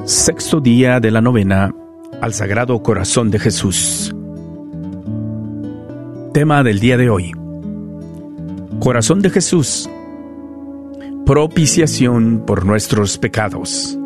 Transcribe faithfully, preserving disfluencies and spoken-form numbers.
Sexto día de la novena al Sagrado Corazón de Jesús. Tema del día de hoy: Corazón de Jesús, propiciación por nuestros pecados.